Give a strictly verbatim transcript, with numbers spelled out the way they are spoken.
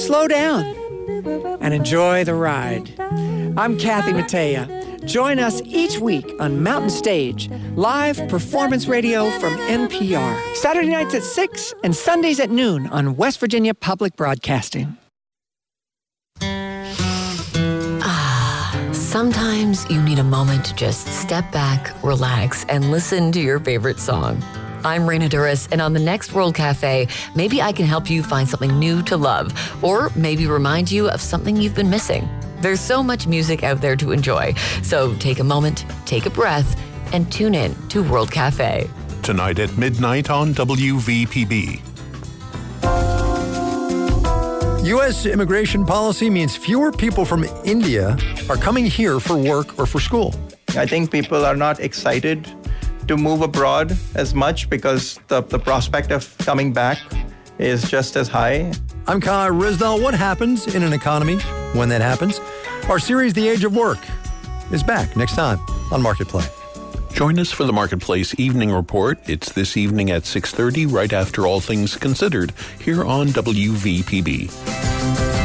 slow down and enjoy the ride. I'm Kathy Mattea. Join us each week on Mountain Stage, live performance radio from N P R. Saturday nights at six and Sundays at noon on West Virginia Public Broadcasting. Ah, sometimes you need a moment to just step back, relax, and listen to your favorite song. I'm Raina Duras, and on the next World Cafe, maybe I can help you find something new to love, or maybe remind you of something you've been missing. There's so much music out there to enjoy, so take a moment, take a breath, and tune in to World Cafe. Tonight at midnight on W V P B. U S immigration policy means fewer people from India are coming here for work or for school. I think people are not excited to move abroad as much because the, the prospect of coming back is just as high. I'm Kai Rizdal. What happens in an economy when that happens? Our series, The Age of Work, is back next time on Marketplace. Join us for the Marketplace Evening Report. It's this evening at six thirty, right after All Things Considered, here on W V P B.